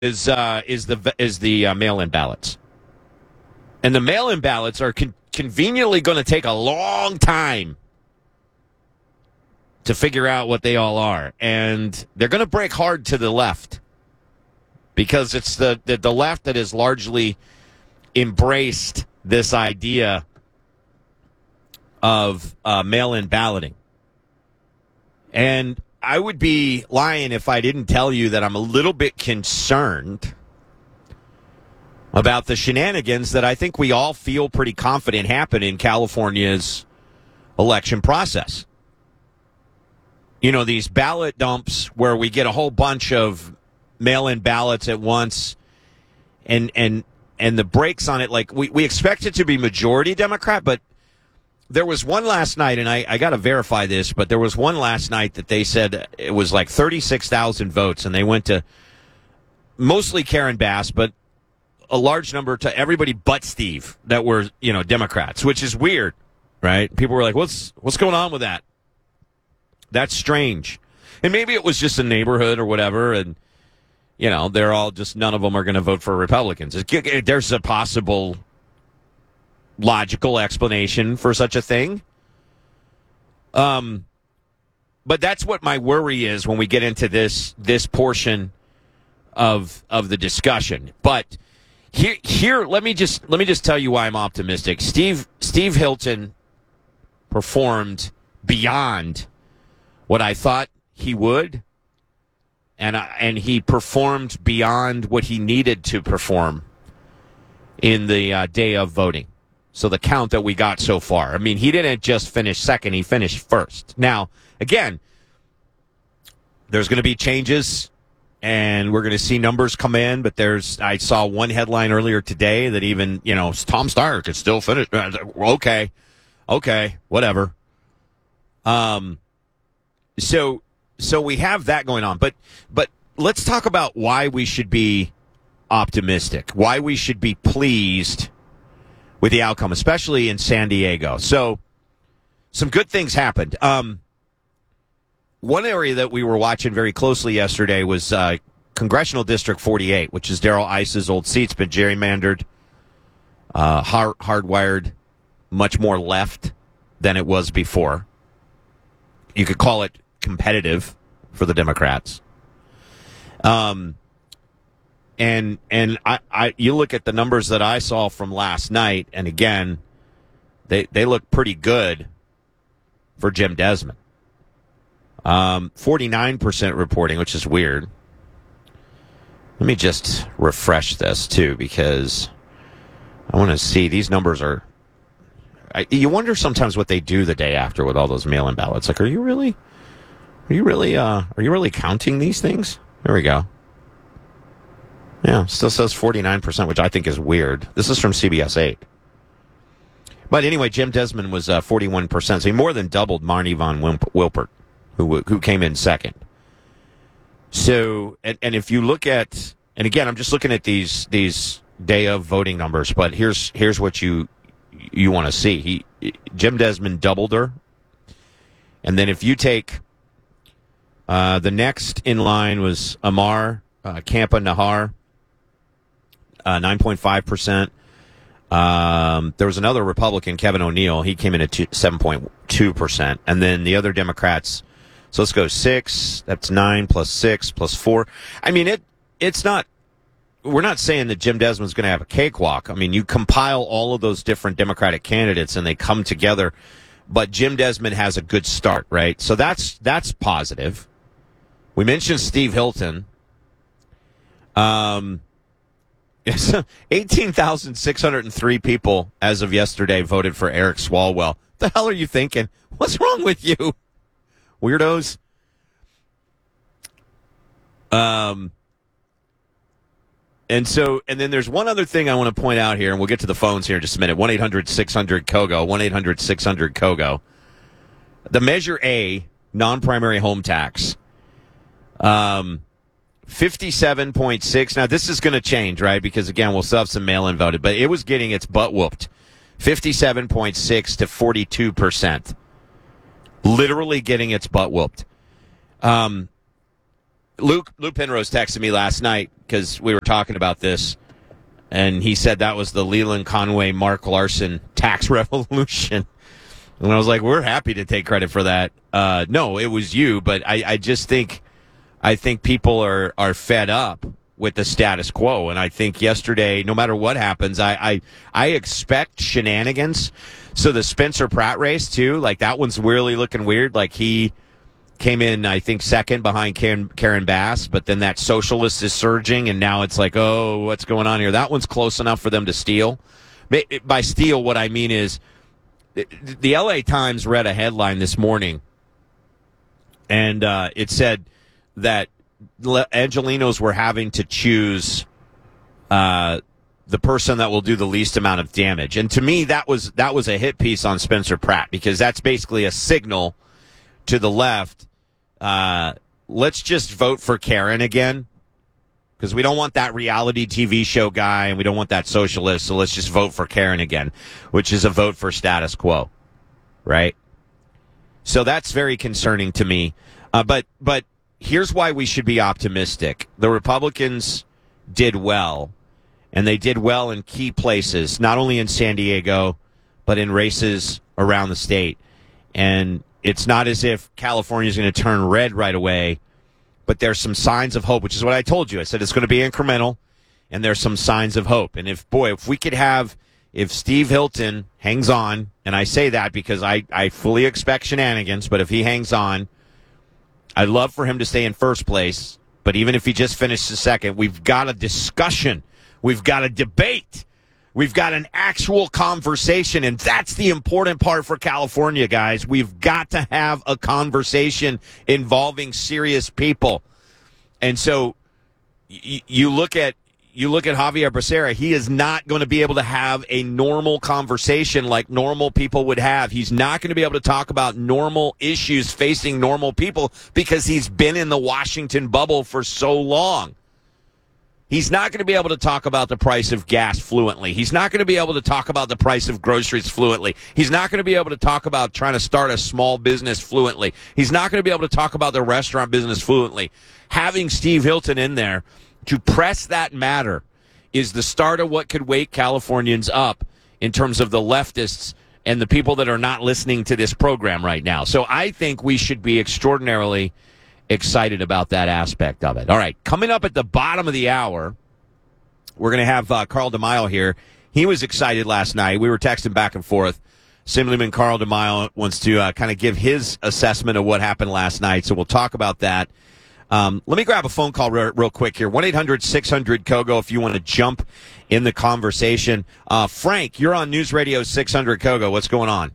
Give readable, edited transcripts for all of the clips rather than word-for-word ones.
is the mail-in ballots, and the mail-in ballots are conveniently going to take a long time to figure out what they all are, and they're going to break hard to the left because it's the left that has largely embraced this idea of mail-in balloting. And I would be lying if I didn't tell you that I'm a little bit concerned about the shenanigans that I think we all feel pretty confident happen in California's election process. You know, these ballot dumps where we get a whole bunch of mail-in ballots at once and the brakes on it, like we expect it to be majority Democrat, but there was one last night, and I got to verify this, but there was one last night that they said it was like 36,000 votes, and they went to mostly Karen Bass, but a large number to everybody but Steve that were, Democrats, which is weird, right? People were like, what's going on with that? That's strange. And maybe it was just a neighborhood or whatever, and, they're all just, none of them are going to vote for Republicans. There's a possible logical explanation for such a thing. But that's what my worry is when we get into this portion of the discussion. But here let me just tell you why I'm optimistic. Steve Hilton performed beyond what I thought he would, and he performed beyond what he needed to perform in the day of voting. So the count that we got so far. I mean, he didn't just finish second, he finished first. Now, again, there's going to be changes, and we're going to see numbers come in, but I saw one headline earlier today that even, Tom Steyer could still finish. Okay, whatever. So we have that going on. But let's talk about why we should be optimistic, why we should be pleased with the outcome, especially in San Diego. So some good things happened. One area that we were watching very closely yesterday was Congressional District 48, which is Darrell Iss's old seat. It's been gerrymandered, hardwired, much more left than it was before. You could call it competitive for the Democrats. And you look at the numbers that I saw from last night, and again, they look pretty good for Jim Desmond. 49% reporting, which is weird. Let me just refresh this too, because I want to see these numbers are. You wonder sometimes what they do the day after with all those mail-in ballots. Like, are you really counting these things? There we go. Yeah, still says 49%, which I think is weird. This is from CBS 8. But anyway, Jim Desmond was 41%, so he more than doubled Marnie von Wilpert, who came in second. So, and if you look at, and again, I'm just looking at these day of voting numbers, but here's what you want to see. Jim Desmond doubled her, and then if you take the next in line was Amar Kampa Nahar, 9.5%. There was another Republican, Kevin O'Neill. He came in at 7.2%. And then the other Democrats, so let's go 6. That's 9 plus 6 plus 4. I mean, it's not, we're not saying that Jim Desmond's going to have a cakewalk. I mean, you compile all of those different Democratic candidates and they come together. But Jim Desmond has a good start, right? So that's positive. We mentioned Steve Hilton. 18,603 people as of yesterday voted for Eric Swalwell. What the hell are you thinking? What's wrong with you, weirdos? And then there's one other thing I want to point out here, and we'll get to the phones here in just a minute. 1-800-600-KOGO, 1-800-600-KOGO. The Measure A non-primary home tax. 57.6. Now, this is going to change, right? Because, again, we'll still have some mail-in voted. But it was getting its butt whooped. 57.6 to 42%. Literally getting its butt whooped. Luke Penrose texted me last night because we were talking about this, and he said that was the Leland Conway, Mark Larson tax revolution. And I was like, we're happy to take credit for that. No, it was you, but I just think people are fed up with the status quo. And I think yesterday, no matter what happens, I expect shenanigans. So the Spencer Pratt race, too, like that one's really looking weird. Like he came in, I think, second behind Karen Bass, but then that socialist is surging, and now it's like, oh, what's going on here? That one's close enough for them to steal. By steal, what I mean is the L.A. Times read a headline this morning, and it said that Angelenos were having to choose the person that will do the least amount of damage. And to me, that was a hit piece on Spencer Pratt, because that's basically a signal to the left. Let's just vote for Karen again, because we don't want that reality TV show guy, and we don't want that socialist, so let's just vote for Karen again, which is a vote for status quo, right? So that's very concerning to me. But here's why we should be optimistic. The Republicans did well, and they did well in key places, not only in San Diego, but in races around the state. And it's not as if California is going to turn red right away, but there's some signs of hope, which is what I told you. I said it's going to be incremental, and there's some signs of hope. And if Steve Hilton hangs on, and I say that because I fully expect shenanigans, but if he hangs on, I'd love for him to stay in first place. But even if he just finishes second, we've got a discussion. We've got a debate. We've got an actual conversation, and that's the important part for California, guys. We've got to have a conversation involving serious people. And so you look at Javier Becerra. He is not going to be able to have a normal conversation like normal people would have. He's not going to be able to talk about normal issues facing normal people because he's been in the Washington bubble for so long. He's not going to be able to talk about the price of gas fluently. He's not going to be able to talk about the price of groceries fluently. He's not going to be able to talk about trying to start a small business fluently. He's not going to be able to talk about the restaurant business fluently. Having Steve Hilton in there to press that matter is the start of what could wake Californians up in terms of the leftists and the people that are not listening to this program right now. So I think we should be extraordinarily excited about that aspect of it. All right, coming up at the bottom of the hour, we're going to have Carl DeMaio here. He was excited last night. We were texting back and forth. Assemblyman Carl DeMaio wants to kind of give his assessment of what happened last night, so we'll talk about that. Let me grab a phone call real quick here. 1-800-600-KOGO if you want to jump in the conversation. Frank, you're on News Radio 600 KOGO. What's going on?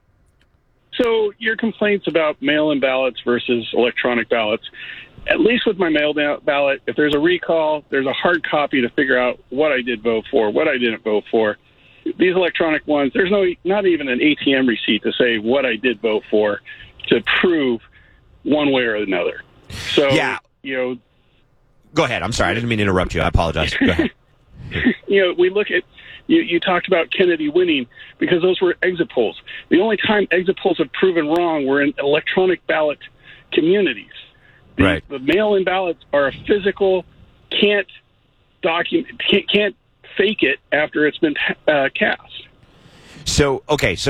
So your complaints about mail-in ballots versus electronic ballots, at least with my mail-in ballot, if there's a recall, there's a hard copy to figure out what I did vote for, what I didn't vote for. These electronic ones, there's not even an ATM receipt to say what I did vote for to prove one way or another. So, yeah. Go ahead. I'm sorry. I didn't mean to interrupt you. I apologize. Go ahead. We look at, you talked about Kennedy winning because those were exit polls. The only time exit polls have proven wrong were in electronic ballot communities. Right. The mail-in ballots are a physical, can't fake it after it's been cast. So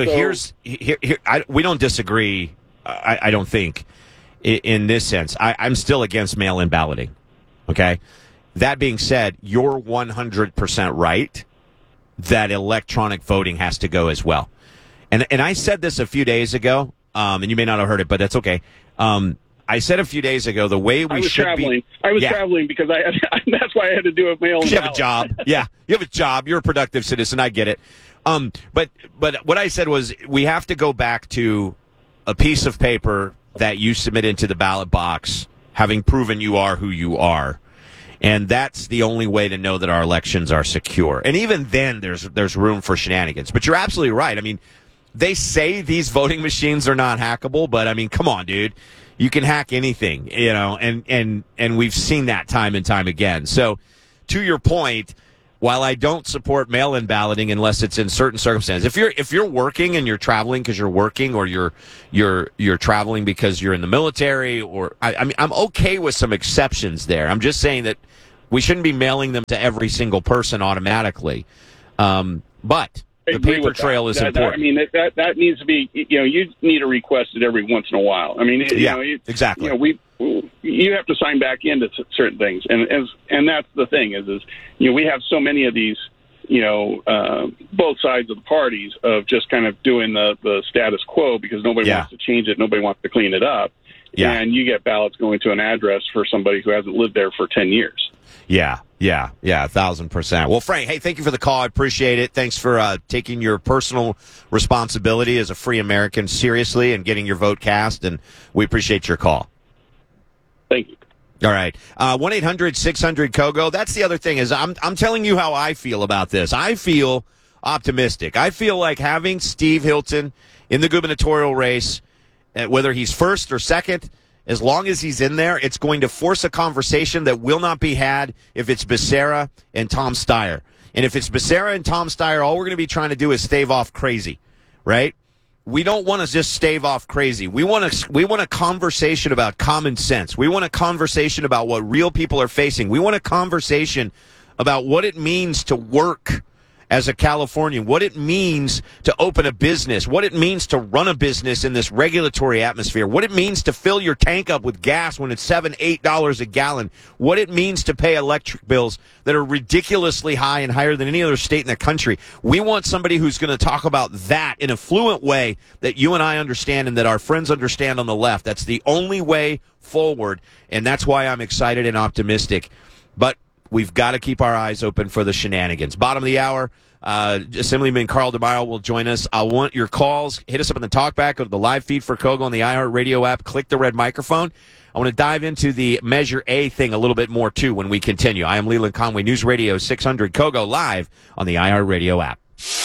we don't disagree, I don't think, in this sense. I'm still against mail-in balloting, okay? That being said, you're 100% right that electronic voting has to go as well. And I said this a few days ago, and you may not have heard it, but that's okay. I said a few days ago the way we should be. I was traveling because that's why I had to do a mail-in ballot. You have a job. Yeah, you have a job. You're a productive citizen. I get it. But what I said was we have to go back to a piece of paper that you submit into the ballot box, having proven you are who you are. And that's the only way to know that our elections are secure. And even then, there's room for shenanigans. But you're absolutely right. I mean, they say these voting machines are not hackable, but I mean, come on, dude. You can hack anything, and we've seen that time and time again. So, to your point, while I don't support mail-in balloting unless it's in certain circumstances, if you're working and you're traveling because you're working, or you're traveling because you're in the military, or I mean, I'm okay with some exceptions there. I'm just saying that we shouldn't be mailing them to every single person automatically. But the paper trail is important. I mean, that needs to be, you need to request it every once in a while. I mean, exactly. You have to sign back into certain things, and that's the thing is we have so many of these, both sides of the parties of just kind of doing the status quo because nobody wants to change it, nobody wants to clean it up, and you get ballots going to an address for somebody who hasn't lived there for 10 years. Yeah, 1,000%. Well, Frank, hey, thank you for the call. I appreciate it. Thanks for taking your personal responsibility as a free American seriously and getting your vote cast, and we appreciate your call. Thank you. All right. 1-800-600-KOGO. That's the other thing is I'm telling you how I feel about this. I feel optimistic. I feel like having Steve Hilton in the gubernatorial race, whether he's first or second, as long as he's in there, it's going to force a conversation that will not be had if it's Becerra and Tom Steyer. And if it's Becerra and Tom Steyer, all we're going to be trying to do is stave off crazy, right? We don't want to just stave off crazy. We want a conversation about common sense. We want a conversation about what real people are facing. We want a conversation about what it means to work as a Californian, what it means to open a business, what it means to run a business in this regulatory atmosphere, what it means to fill your tank up with gas when it's $7, $8 a gallon, what it means to pay electric bills that are ridiculously high and higher than any other state in the country. We want somebody who's going to talk about that in a fluent way that you and I understand and that our friends understand on the left. That's the only way forward, and that's why I'm excited and optimistic. But we've got to keep our eyes open for the shenanigans. Bottom of the hour, Assemblyman Carl DeMaio will join us. I want your calls. Hit us up in the talkback. Go to the live feed for KOGO on the iHeartRadio app. Click the red microphone. I want to dive into the Measure A thing a little bit more, too, when we continue. I am Leland Conway, News Radio 600 KOGO, live on the iHeartRadio app.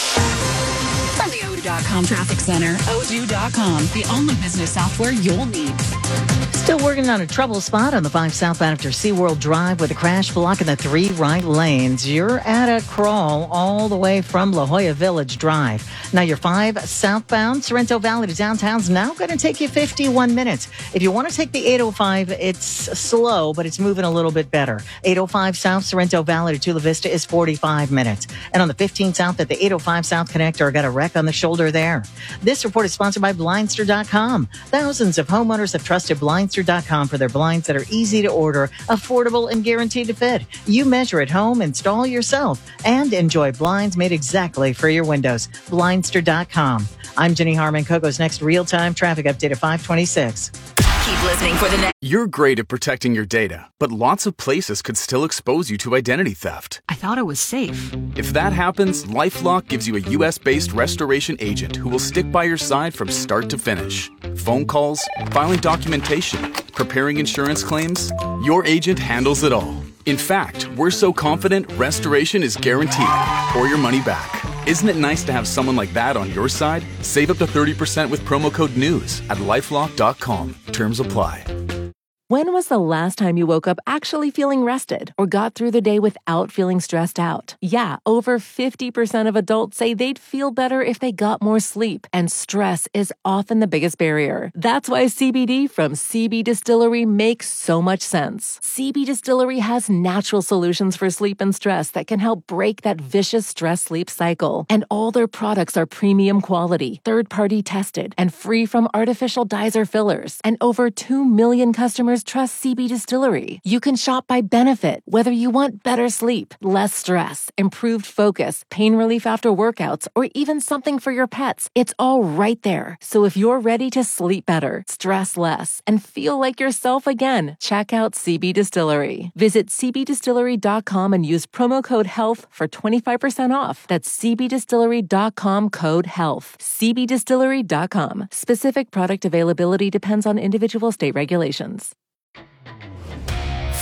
From the O2.com Traffic Center, O2.com, the only business software you'll need. Still working on a trouble spot on the 5 southbound after SeaWorld Drive with a crash blocking the 3 right lanes. You're at a crawl all the way from La Jolla Village Drive. Now your 5 southbound Sorrento Valley to downtown's now going to take you 51 minutes. If you want to take the 805, it's slow, but it's moving a little bit better. 805 South Sorrento Valley to Chula Vista is 45 minutes. And on the 15 South at the 805 South Connector, got a wreck on the shoulder there. This report is sponsored by Blindster.com. Thousands of homeowners have trusted Blindster.com for their blinds that are easy to order, affordable, and guaranteed to fit. You measure at home, install yourself, and enjoy blinds made exactly for your windows. Blindster.com. I'm Jenny Harmon. KOGO's next real-time traffic update at 5:26. Keep listening for the next. You're great at protecting your data, but lots of places could still expose you to identity theft. I thought it was safe. If that happens, LifeLock gives you a U.S.-based restoration agent who will stick by your side from start to finish. Phone calls, filing documentation, preparing insurance claims, your agent handles it all. In fact, we're so confident restoration is guaranteed or your money back. Isn't it nice to have someone like that on your side? Save up to 30% with promo code NEWS at LifeLock.com. Terms apply. When was the last time you woke up actually feeling rested or got through the day without feeling stressed out? Yeah, over 50% of adults say they'd feel better if they got more sleep, and stress is often the biggest barrier. That's why CBD from CB Distillery makes so much sense. CB Distillery has natural solutions for sleep and stress that can help break that vicious stress-sleep cycle. And all their products are premium quality, third-party tested, and free from artificial dyes or fillers. And over 2 million customers trust CB Distillery. You can shop by benefit, whether you want better sleep, less stress, improved focus, pain relief after workouts, or even something for your pets. It's all right there. So if you're ready to sleep better, stress less, and feel like yourself again, check out CB Distillery. Visit cbdistillery.com and use promo code HEALTH for 25% off. That's cbdistillery.com code HEALTH. cbdistillery.com. Specific product availability depends on individual state regulations.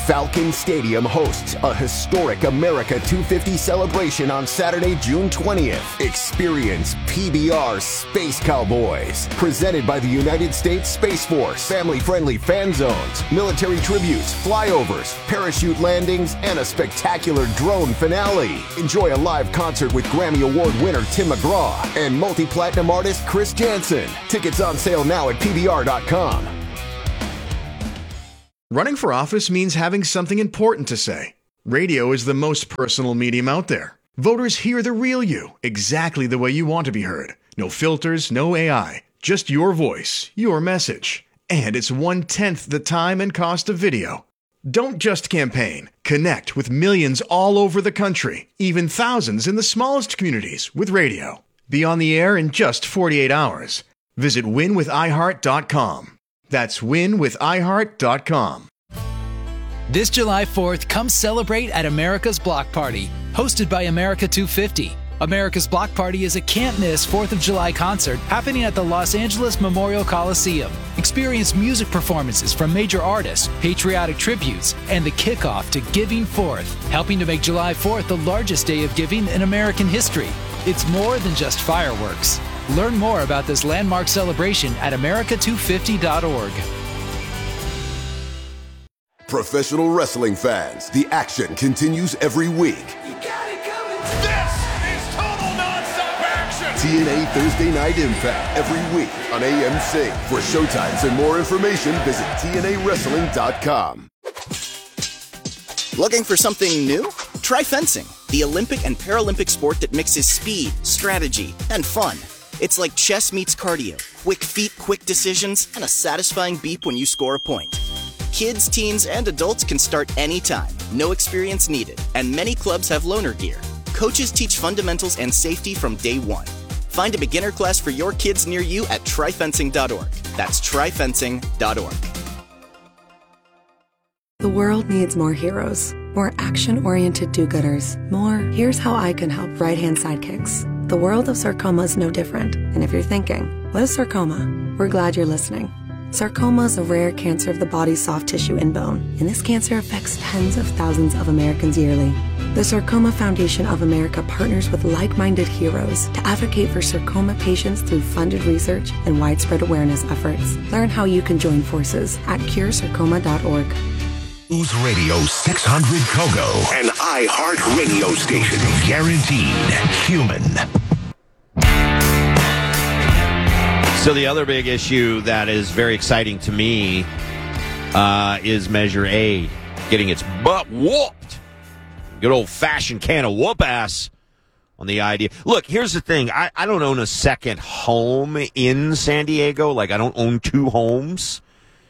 Falcon Stadium hosts a historic America 250 celebration on Saturday, June 20th. Experience PBR Space Cowboys, presented by the United States Space Force. Family-friendly fan zones, military tributes, flyovers, parachute landings, and a spectacular drone finale. Enjoy a live concert with Grammy Award winner Tim McGraw and multi-platinum artist Chris Jansen. Tickets on sale now at PBR.com. Running for office means having something important to say. Radio is the most personal medium out there. Voters hear the real you, exactly the way you want to be heard. No filters, no AI, just your voice, your message. And it's 1/10 the time and cost of video. Don't just campaign. Connect with millions all over the country, even thousands in the smallest communities with radio. Be on the air in just 48 hours. Visit winwithiheart.com. That's winwithiheart.com. This July 4th, come celebrate at America's Block Party, hosted by America 250. America's Block Party is a can't-miss 4th of July concert happening at the Los Angeles Memorial Coliseum. Experience music performances from major artists, patriotic tributes, and the kickoff to Giving Forth, helping to make July 4th the largest day of giving in American history. It's more than just fireworks. Learn more about this landmark celebration at america250.org. Professional wrestling fans, the action continues every week. This is total nonstop action! TNA Thursday Night Impact every week on AMC. For showtimes and more information, visit TNAWrestling.com. Looking for something new? Try fencing, the Olympic and Paralympic sport that mixes speed, strategy, and fun. It's like chess meets cardio, quick feet, quick decisions, and a satisfying beep when you score a point. Kids, teens, and adults can start anytime, no experience needed, and many clubs have loaner gear. Coaches teach fundamentals and safety from day one. Find a beginner class for your kids near you at tryfencing.org. That's tryfencing.org. The world needs more heroes, more action-oriented do-gooders, more here's how I can help right-hand sidekicks. The world of sarcoma is no different, and if you're thinking, what is sarcoma? We're glad you're listening. Sarcoma is a rare cancer of the body's soft tissue and bone, and this cancer affects tens of thousands of Americans yearly. The Sarcoma Foundation of America partners with like-minded heroes to advocate for sarcoma patients through funded research and widespread awareness efforts. Learn how you can join forces at curesarcoma.org. News Radio 600 Kogo, an iHeart radio station, guaranteed human. So the other big issue that is very exciting to me is Measure A getting its butt whooped. Good old-fashioned can of whoop-ass on the idea. Look, here's the thing. I don't own a second home in San Diego. Like, I don't own two homes.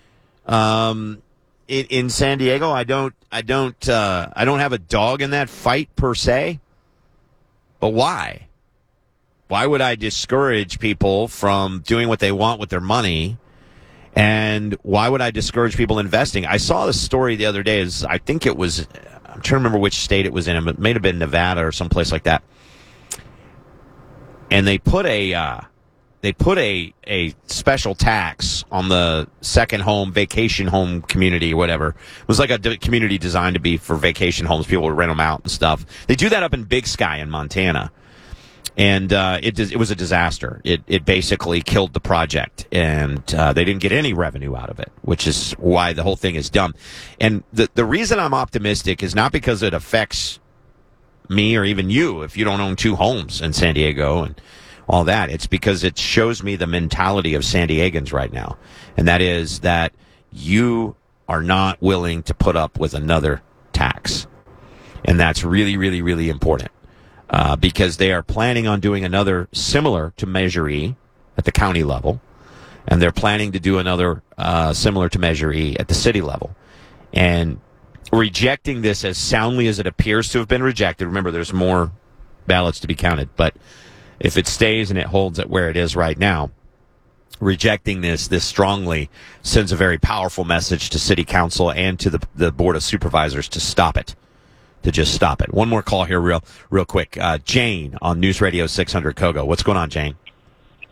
In San Diego, I don't have a dog in that fight per se. But why? Why would I discourage people from doing what they want with their money? And why would I discourage people investing? I saw this story the other day. I'm trying to remember which state it was in. It may have been Nevada or someplace like that. And they put a special tax on the second home, vacation home community or whatever. It was like a community designed to be for vacation homes. People would rent them out and stuff. They do that up in Big Sky in Montana. And it was a disaster. It basically killed the project, and they didn't get any revenue out of it, which is why the whole thing is dumb. And the reason I'm optimistic is not because it affects me or even you if you don't own two homes in San Diego and all that. It's because it shows me the mentality of San Diegans right now, and that is that you are not willing to put up with another tax, and that's really, really, really important. Because they are planning on doing another similar to Measure E at the county level, and they're planning to do another similar to Measure E at the city level. And rejecting this as soundly as it appears to have been rejected, remember there's more ballots to be counted, but if it stays and it holds at where it is right now, rejecting this strongly sends a very powerful message to City Council and to the Board of Supervisors to stop it. To just stop it. One more call here real quick. Jane on News Radio 600 Kogo. What's going on, Jane?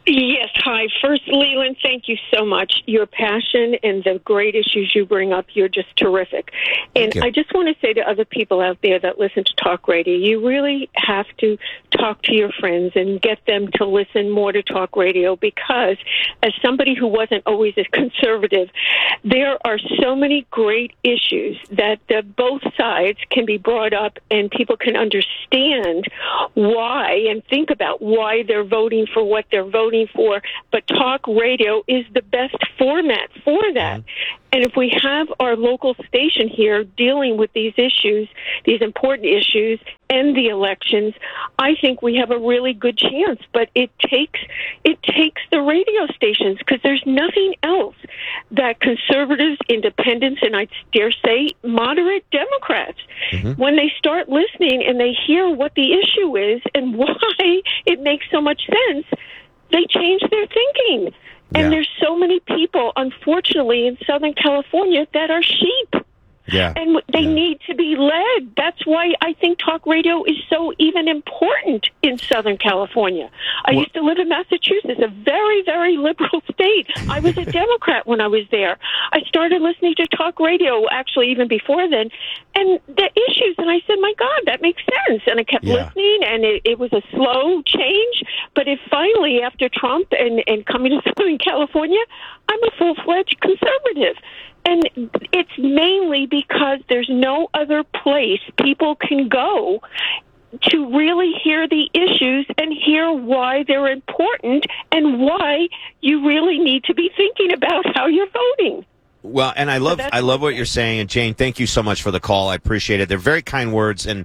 Yes, hi. First, Leland, thank you so much. Your passion and the great issues you bring up, you're just terrific. And I just want to say to other people out there that listen to talk radio, you really have to talk to your friends and get them to listen more to talk radio, because as somebody who wasn't always a conservative, there are so many great issues that both sides can be brought up and people can understand why and think about why they're voting for what they're voting for, but talk radio is the best format for that. And if we have our local station here dealing with these issues, these important issues, and the elections, I think we have a really good chance. But it takes the radio stations, because there's nothing else that conservatives, independents, and I dare say moderate Democrats, when they start listening and they hear what the issue is and why it makes so much sense, they change their thinking. And there's so many people, unfortunately, in Southern California that are sheep. Yeah. And they need to be led. That's why I think talk radio is so even important in Southern California. I used to live in Massachusetts, a very, very liberal state. I was a Democrat when I was there. I started listening to talk radio, actually, even before then, and the issues, and I said, my God, that makes sense. And I kept listening, and it was a slow change, but it finally, after Trump and coming to Southern California, I'm a full-fledged conservative. And it's mainly because there's no other place people can go to really hear the issues and hear why they're important and why you really need to be thinking about how you're voting. Well, and I love what you're saying. And Jane, thank you so much for the call. I appreciate it. They're very kind words. And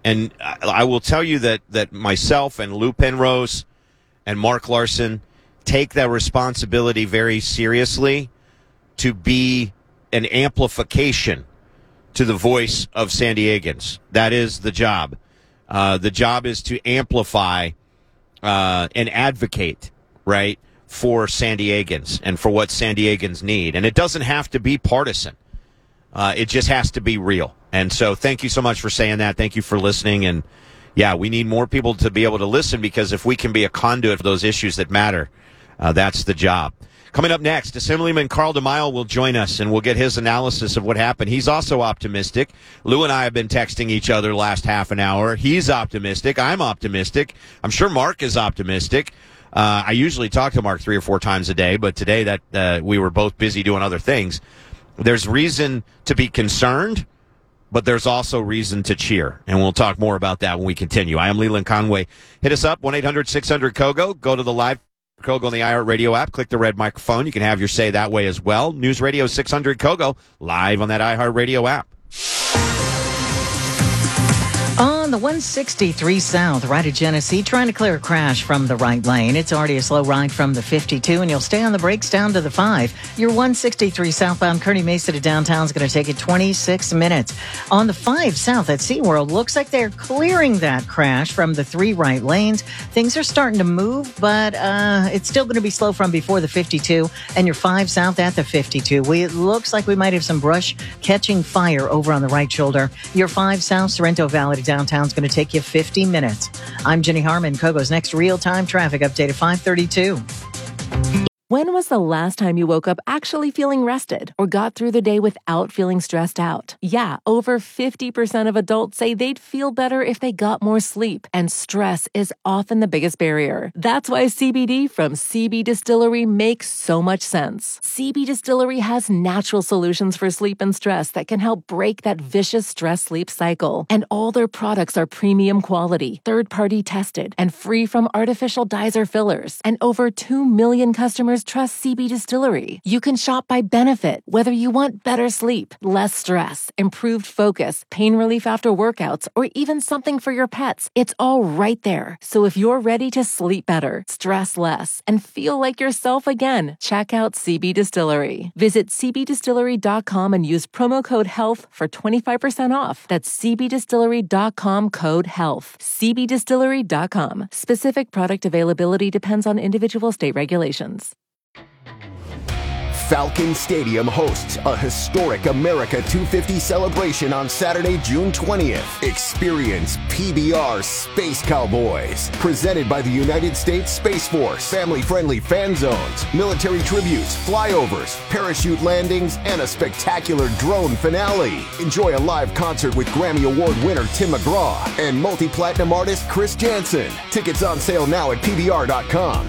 I will tell you that myself and Lou Penrose and Mark Larson take that responsibility very seriously to be an amplification to the voice of San Diegans. That is the job. The job is to amplify and advocate, right, for San Diegans and for what San Diegans need. And it doesn't have to be partisan. It just has to be real. And so thank you so much for saying that. Thank you for listening. And, yeah, we need more people to be able to listen, because if we can be a conduit for those issues that matter, that's the job. Coming up next, Assemblyman Carl DeMille will join us, and we'll get his analysis of what happened. He's also optimistic. Lou and I have been texting each other last half an hour. He's optimistic. I'm optimistic. I'm sure Mark is optimistic. I usually talk to Mark 3 or 4 times a day, but today that we were both busy doing other things. There's reason to be concerned, but there's also reason to cheer, and we'll talk more about that when we continue. I am Leland Conway. Hit us up, 1-800-600-KOGO. Go to the live Kogo on the iHeartRadio app. Click the red microphone. You can have your say that way as well. News Radio 600 Kogo, live on that iHeartRadio app. On the 163 South, right at Genesee, trying to clear a crash from the right lane. It's already a slow ride from the 52, and you'll stay on the brakes down to the 5. Your 163 southbound Kearny Mesa to downtown is going to take you 26 minutes. On the 5 South at SeaWorld, looks like they're clearing that crash from the 3 right lanes. Things are starting to move, but it's still going to be slow from before the 52, and your 5 South at the 52. It looks like we might have some brush catching fire over on the right shoulder. Your 5 South Sorrento Valley to downtown is going to take you 50 minutes. I'm Jenny Harmon. Kogo's next real-time traffic update at 5:32. When was the last time you woke up actually feeling rested or got through the day without feeling stressed out? Yeah, over 50% of adults say they'd feel better if they got more sleep, and stress is often the biggest barrier. That's why CBD from CB Distillery makes so much sense. CB Distillery has natural solutions for sleep and stress that can help break that vicious stress-sleep cycle. And all their products are premium quality, third-party tested, and free from artificial dyes or fillers. And over 2 million customers trust CB Distillery. You can shop by benefit, whether you want better sleep, less stress, improved focus, pain relief after workouts, or even something for your pets. It's all right there. So if you're ready to sleep better, stress less, and feel like yourself again, check out CB Distillery. Visit cbdistillery.com and use promo code HEALTH for 25% off. That's cbdistillery.com, code HEALTH. cbdistillery.com. Specific product availability depends on individual state regulations. Falcon Stadium hosts a historic America 250 celebration on Saturday, June 20th. Experience PBR Space Cowboys, presented by the United States Space Force. Family-friendly fan zones, military tributes, flyovers, parachute landings, and a spectacular drone finale. Enjoy a live concert with Grammy Award winner Tim McGraw and multi-platinum artist Chris Jansen. Tickets on sale now at PBR.com.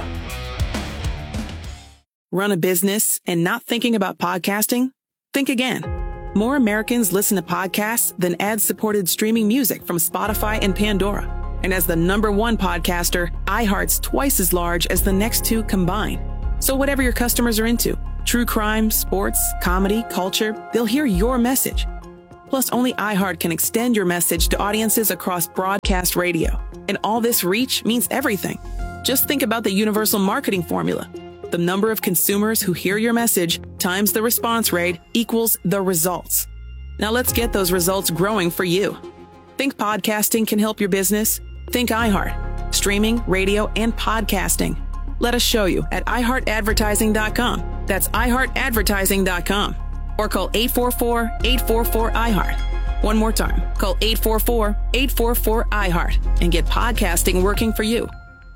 Run a business and not thinking about podcasting? Think again. More Americans listen to podcasts than ad-supported streaming music from Spotify and Pandora. And as the #1 podcaster, iHeart's twice as large as the next two combined. So whatever your customers are into, true crime, sports, comedy, culture, they'll hear your message. Plus, only iHeart can extend your message to audiences across broadcast radio. And all this reach means everything. Just think about the universal marketing formula. The number of consumers who hear your message times the response rate equals the results. Now let's get those results growing for you. Think podcasting can help your business? Think iHeart. Streaming, radio, and podcasting. Let us show you at iHeartAdvertising.com. That's iHeartAdvertising.com. Or call 844-844-iHeart. One more time, call 844-844-iHeart and get podcasting working for you.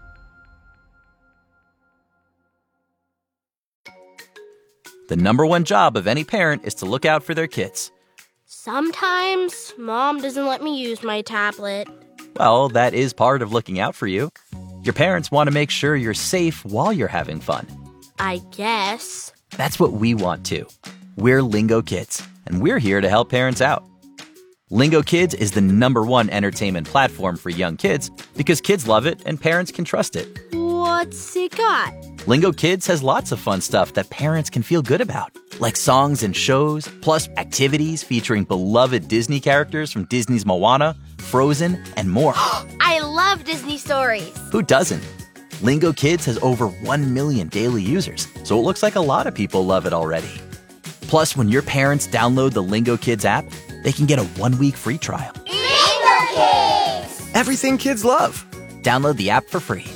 The #1 job of any parent is to look out for their kids. Sometimes Mom doesn't let me use my tablet. Well, that is part of looking out for you. Your parents want to make sure you're safe while you're having fun. I guess. That's what we want too. We're Lingo Kids, and we're here to help parents out. Lingo Kids is the #1 entertainment platform for young kids because kids love it and parents can trust it. What's it got? Lingo Kids has lots of fun stuff that parents can feel good about, like songs and shows, plus activities featuring beloved Disney characters from Disney's Moana, Frozen, and more. I love Disney stories. Who doesn't? Lingo Kids has over 1 million daily users, so it looks like a lot of people love it already. Plus, when your parents download the Lingo Kids app, they can get a 1-week free trial. Lingo Kids! Everything kids love. Download the app for free.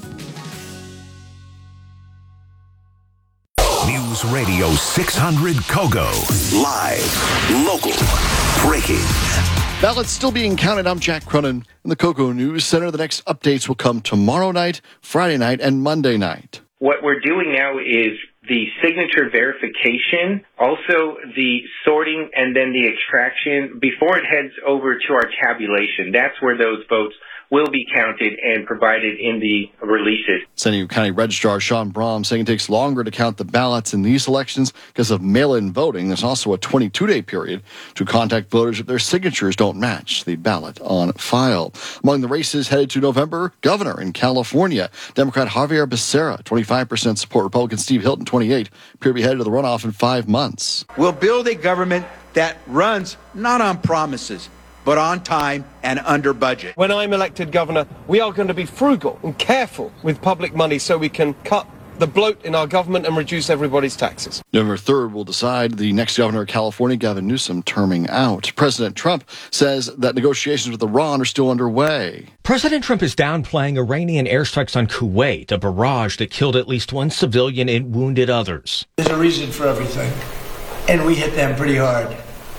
News Radio 600 Kogo. Live, local, breaking. Ballots still being counted. I'm Jack Cronin in the Kogo News Center. The next updates will come tomorrow night, Friday night, and Monday night. What we're doing now is the signature verification, also the sorting, and then the extraction before it heads over to our tabulation. That's where those votes will be counted and provided in the releases. San Diego County Registrar Sean Brom saying it takes longer to count the ballots in these elections because of mail-in voting. There's also a 22-day period to contact voters if their signatures don't match the ballot on file. Among the races headed to November, governor in California, Democrat Javier Becerra, 25% support. Republican Steve Hilton, 28%, appear to be headed to the runoff in 5 months. We'll build a government that runs not on promises, but on time and under budget. When I'm elected governor, we are going to be frugal and careful with public money so we can cut the bloat in our government and reduce everybody's taxes. November 3rd will decide the next governor of California, Gavin Newsom, terming out. President Trump says that negotiations with Iran are still underway. President Trump is downplaying Iranian airstrikes on Kuwait, a barrage that killed at least one civilian and wounded others. There's a reason for everything, and we hit them pretty hard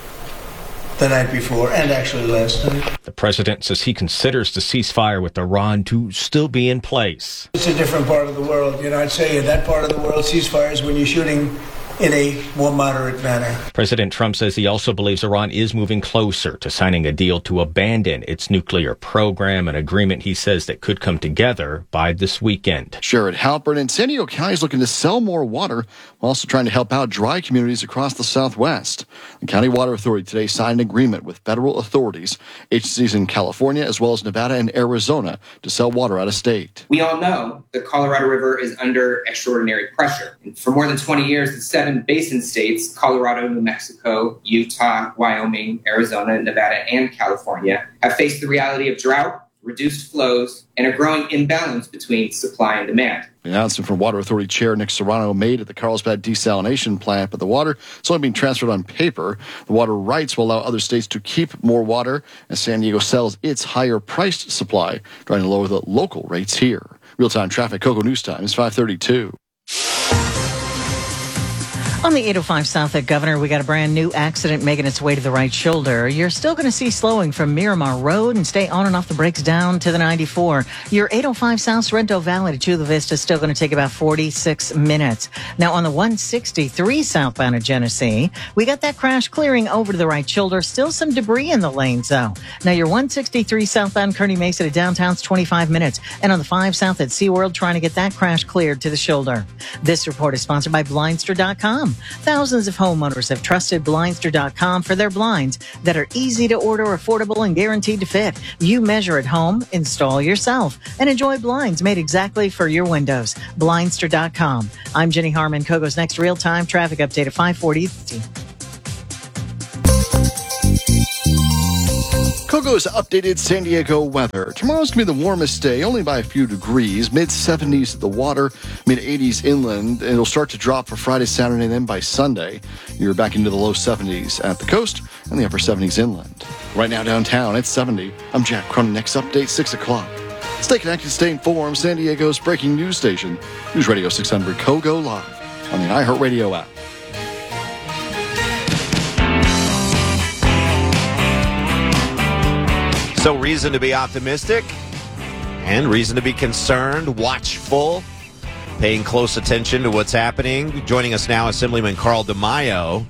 the night before and actually last night. The president says he considers the ceasefire with Iran to still be in place. It's a different part of the world. You know, I'd say in that part of the world, ceasefires when you're shooting in a more moderate manner. President Trump says he also believes Iran is moving closer to signing a deal to abandon its nuclear program, an agreement he says that could come together by this weekend. Sherrod Halpern in San Diego County is looking to sell more water while also trying to help out dry communities across the Southwest. The County Water Authority today signed an agreement with federal authorities, agencies in California as well as Nevada and Arizona to sell water out of state. We all know the Colorado River is under extraordinary pressure. And for more than 20 years, the 7 basin states, Colorado, New Mexico, Utah, Wyoming, Arizona, Nevada, and California, have faced the reality of drought, reduced flows, and a growing imbalance between supply and demand. The announcement from Water Authority Chair Nick Serrano made at the Carlsbad desalination plant, but the water is only being transferred on paper. The water rights will allow other states to keep more water as San Diego sells its higher-priced supply, trying to lower the local rates here. Real-time traffic, Kogo News Time is 5:32. On the 805 South at Governor, we got a brand new accident making its way to the right shoulder. You're still going to see slowing from Miramar Road and stay on and off the brakes down to the 94. Your 805 South Sorrento Valley to Chula Vista is still going to take about 46 minutes. Now on the 163 southbound at Genesee, we got that crash clearing over to the right shoulder. Still some debris in the lanes though. Now your 163 southbound Kearney Mesa to downtown's 25 minutes. And on the 5 South at SeaWorld, trying to get that crash cleared to the shoulder. This report is sponsored by Blindster.com. Thousands of homeowners have trusted Blindster.com for their blinds that are easy to order, affordable, and guaranteed to fit. You measure at home, install yourself, and enjoy blinds made exactly for your windows. Blindster.com. I'm Jenny Harmon. Kogo's next real-time traffic update at 5:40. Kogo's updated San Diego weather. Tomorrow's going to be the warmest day, only by a few degrees. Mid-70s at the water, mid-80s inland. And it'll start to drop for Friday, Saturday, and then by Sunday, you're back into the low 70s at the coast and the upper 70s inland. Right now downtown, it's 70. I'm Jack Cronin. Next update, 6 o'clock. Stay connected, stay informed. San Diego's breaking news station. News Radio 600 Kogo Live on the iHeartRadio app. So reason to be optimistic and reason to be concerned, watchful, paying close attention to what's happening. Joining us now, Assemblyman Carl DeMaio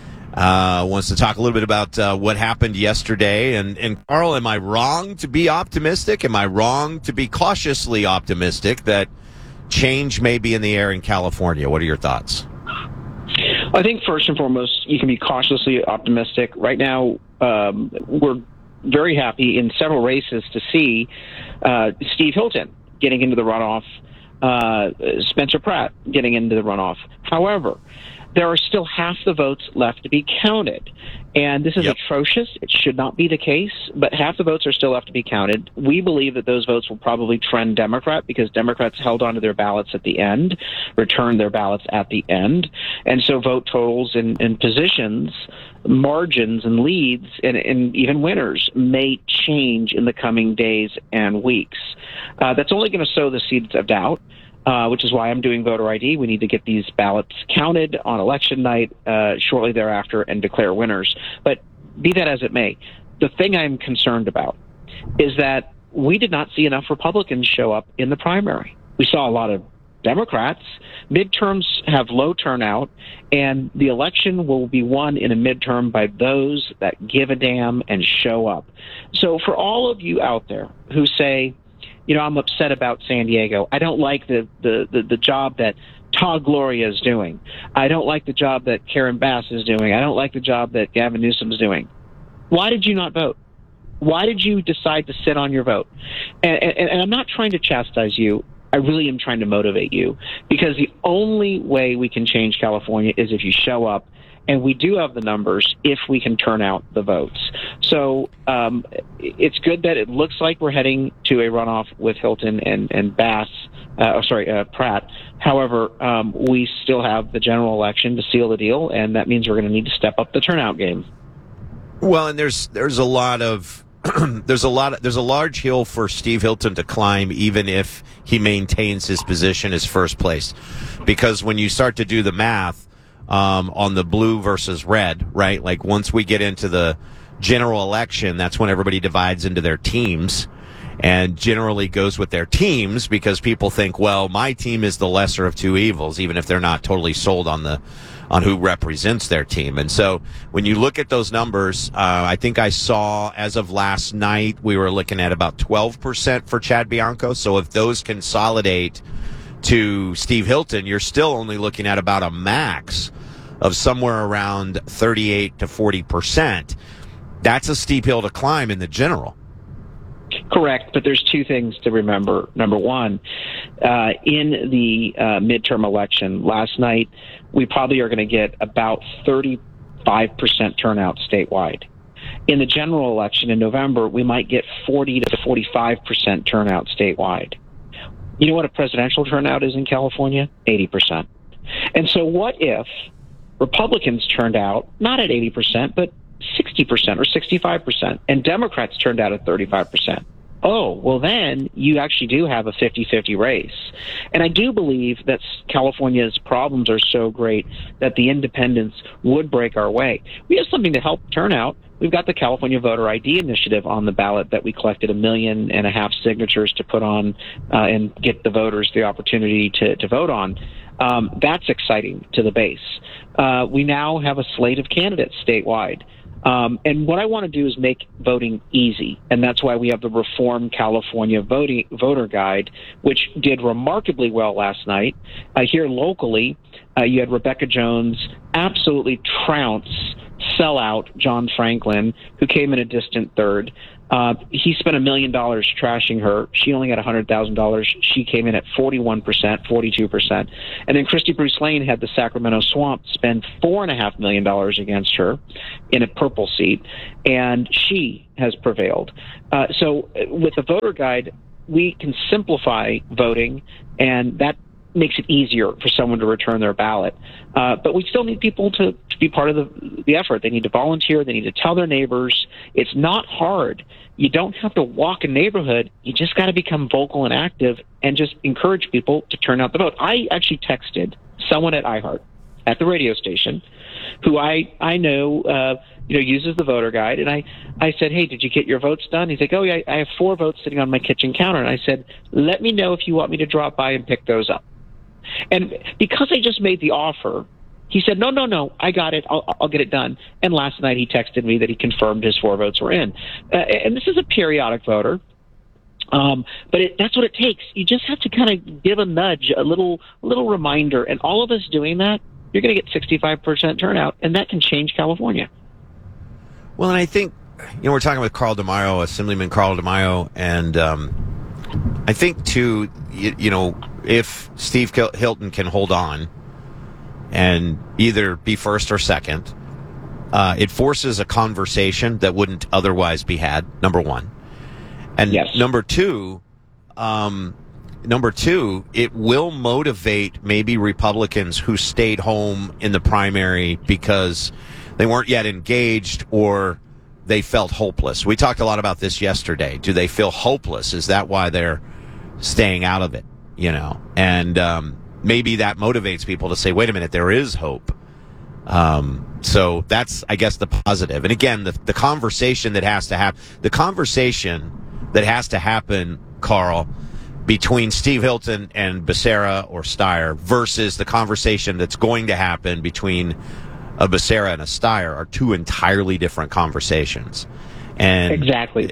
wants to talk a little bit about what happened yesterday. And Carl, am I wrong to be optimistic? Am I wrong to be cautiously optimistic that change may be in the air in California? What are your thoughts? I think first and foremost, you can be cautiously optimistic. Right now, we're very happy in several races to see Steve Hilton getting into the runoff, Spencer Pratt getting into the runoff. However, there are still half the votes left to be counted. And this is atrocious. It should not be the case, but half the votes are still left to be counted. We believe that those votes will probably trend Democrat because Democrats held onto their ballots at the end, returned their ballots at the end. And so vote totals and positions, margins and leads, and even winners may change in the coming days and weeks. That's only going to sow the seeds of doubt. Which is why I'm doing voter ID. We need to get these ballots counted on election night shortly thereafter and declare winners. But be that as it may, the thing I'm concerned about is that we did not see enough Republicans show up in the primary. We saw a lot of Democrats. Midterms have low turnout, and the election will be won in a midterm by those that give a damn and show up. So for all of you out there who say, you know, I'm upset about San Diego. I don't like the job that Todd Gloria is doing. I don't like the job that Karen Bass is doing. I don't like the job that Gavin Newsom is doing. Why did you not vote? Why did you decide to sit on your vote? And I'm not trying to chastise you. I really am trying to motivate you, because the only way we can change California is if you show up. And we do have the numbers if we can turn out the votes. So it's good that it looks like we're heading to a runoff with Hilton and Pratt. However, we still have the general election to seal the deal, and that means we're going to need to step up the turnout game. Well, and there's a lot of there's a large hill for Steve Hilton to climb, even if he maintains his position as first place, because when you start to do the math. On the blue versus red, right? Like once we get into the general election, that's when everybody divides into their teams and generally goes with their teams because people think, well, my team is the lesser of two evils, even if they're not totally sold on who represents their team. And so when you look at those numbers, I think I saw as of last night, we were looking at about 12% for Chad Bianco. So if those consolidate to Steve Hilton, you're still only looking at about a max of somewhere around 38 to 40%. That's a steep hill to climb in the general. Correct, but there's two things to remember. Number one, in the midterm election last night, we probably are going to get about 35% turnout statewide. In the general election in November, we might get 40 to 45% turnout statewide. You know what a presidential turnout is in California? 80%. And so what if Republicans turned out not at 80%, but 60% or 65%, and Democrats turned out at 35%? oh, well, then you actually do have a 50-50 race. And I do believe that California's problems are so great that the independents would break our way. We have something to help turnout. We've got the California Voter ID Initiative on the ballot that we collected 1.5 million signatures to put on and get the voters the opportunity to vote on. That's exciting to the base. We now have a slate of candidates statewide. And what I want to do is make voting easy, and that's why we have the Reform California Voter Guide, which did remarkably well last night. Here locally, you had Rebecca Jones absolutely trounce, sell out John Franklin, who came in a distant third. He spent $1 million trashing her. She only got $100,000. She came in at 41%, 42%. And then Christy Bruce Lane had the Sacramento Swamp spend $4.5 million against her in a purple seat, and she has prevailed. So with the voter guide, we can simplify voting, and that makes it easier for someone to return their ballot. But we still need people to be part of the effort. They need to volunteer. They need to tell their neighbors. It's not hard. You don't have to walk a neighborhood. You just got to become vocal and active and just encourage people to turn out the vote. I actually texted someone at iHeart at the radio station who I know uses the voter guide, and I said, hey, did you get your votes done? He's like, oh, yeah, I have 4 votes sitting on my kitchen counter. And I said, let me know if you want me to drop by and pick those up. And because I just made the offer, he said, no, I got it. I'll get it done. And last night he texted me that he confirmed his 4 votes were in. And this is a periodic voter. But that's what it takes. You just have to kind of give a nudge, a little reminder. And all of us doing that, you're going to get 65% turnout, and that can change California. Well, and I think, we're talking with Carl DeMaio, Assemblyman Carl DeMaio, and I think, too, if Steve Hilton can hold on and either be first or second, it forces a conversation that wouldn't otherwise be had, number one. And yes. Number two, it will motivate maybe Republicans who stayed home in the primary because they weren't yet engaged or they felt hopeless. We talked a lot about this yesterday. Do they feel hopeless? Is that why they're staying out of it? And maybe that motivates people to say, wait a minute, there is hope. So that's, I guess, the positive. And again, the conversation that has to happen, Carl, between Steve Hilton and Becerra or Steyer versus the conversation that's going to happen between a Becerra and a Steyer are 2 entirely different conversations. And Exactly.